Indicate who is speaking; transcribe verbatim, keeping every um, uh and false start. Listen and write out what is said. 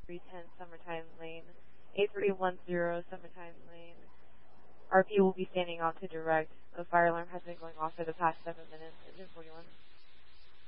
Speaker 1: three ten Summertime Lane, eight three one zero Summertime Lane. R P will be standing out to direct. The fire alarm has been going off for the past seven minutes. Engine forty-one.